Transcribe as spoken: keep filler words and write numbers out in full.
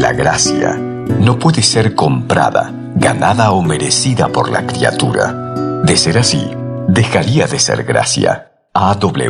La gracia no puede ser comprada, ganada o merecida por la criatura. De ser así, dejaría de ser gracia. A W